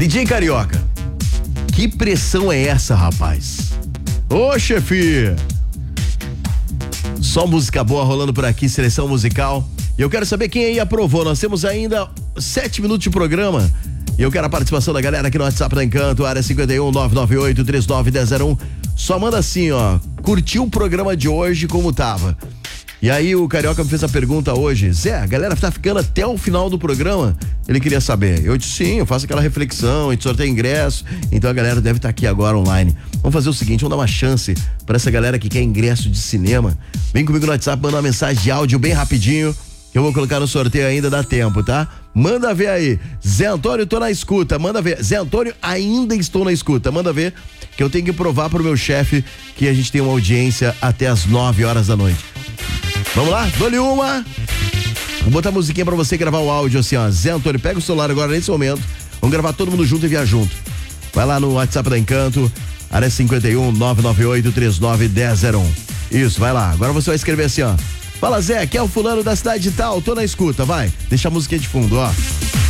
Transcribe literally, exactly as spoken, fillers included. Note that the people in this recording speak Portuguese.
D J Carioca, que pressão é essa, rapaz? Ô, chefe! Só música boa rolando por aqui, seleção musical. E eu quero saber quem aí aprovou. Nós temos ainda sete minutos de programa. E eu quero a participação da galera aqui no WhatsApp da Encanto, área cinquenta e um, nove nove oito, três nove um zero zero um. Só manda assim, ó. Curtiu o programa de hoje como tava? E aí o Carioca me fez a pergunta hoje: Zé, a galera tá ficando até o final do programa? Ele queria saber. Eu disse sim, eu faço aquela reflexão, a gente sorteia ingresso, então a galera deve estar aqui agora online. Vamos fazer o seguinte, vamos dar uma chance pra essa galera que quer ingresso de cinema. Vem comigo no WhatsApp, manda uma mensagem de áudio bem rapidinho, que eu vou colocar no sorteio, ainda dá tempo, tá? Manda ver aí. Zé Antônio, tô na escuta, manda ver. Zé Antônio, ainda estou na escuta, manda ver, que eu tenho que provar pro meu chefe que a gente tem uma audiência até as nove horas da noite. Vamos lá? Dou-lhe uma. Vou botar a musiquinha pra você gravar o áudio assim, ó. Zé Antônio, pega o celular agora nesse momento. Vamos gravar todo mundo junto e viajar junto. Vai lá no WhatsApp da Encanto, área cinquenta e um, nove nove oito, três nove um zero zero um. Isso, vai lá. Agora você vai escrever assim, ó. Fala, Zé, aqui é o fulano da cidade de tal, tô na escuta, vai. Deixa a musiquinha de fundo, ó.